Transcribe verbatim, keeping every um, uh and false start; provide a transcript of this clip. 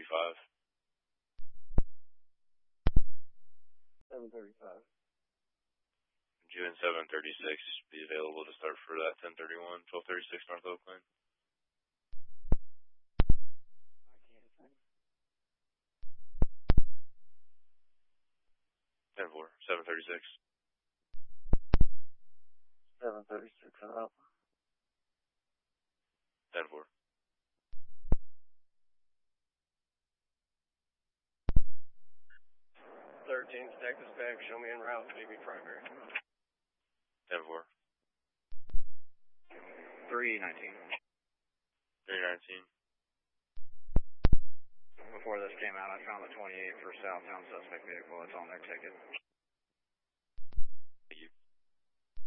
thirty-five. seven thirty-five. June seven thirty-six, be available to start for that ten thirty-one, twelve thirty-six North Oakland. I can't think. ten four, seven thirty-six. seven thirty-six, I'm out. ten four. thirteen, stack this back, show me en route, J B primary. ten four. three nineteen. three nineteen. Before this came out, I found the twenty-eight for southbound suspect vehicle. It's on their ticket.